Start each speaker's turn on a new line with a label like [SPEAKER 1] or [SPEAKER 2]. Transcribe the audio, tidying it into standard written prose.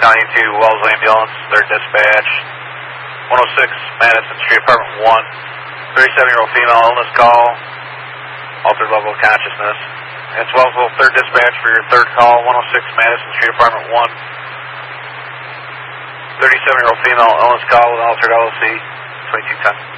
[SPEAKER 1] County to Wells Ambulance, their dispatch. 106 Madison Street, Apartment 1. 37-year-old female illness call, altered level of consciousness. It's Wellsville, third dispatch for your third call, 106 Madison Street, Apartment 1. 37-year-old female illness call with altered LOC, 2210.